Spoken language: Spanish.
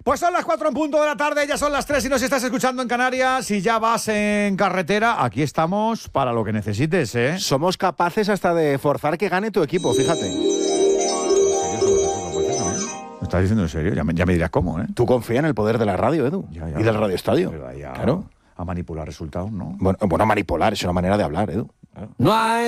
Pues son las 4 en punto de la tarde, ya son las 3 y nos estás escuchando en Canarias y ya vas en carretera. Aquí estamos para lo que necesites, ¿eh? Somos capaces hasta de forzar que gane tu equipo, fíjate. ¿Me estás diciendo en serio? Ya me dirás cómo, ¿eh? Tú confía en el poder de la radio, Edu, y del Radio Estadio. Pero vaya Claro. a manipular resultados, ¿no? Bueno, manipular es una manera de hablar, Edu. Claro. No hay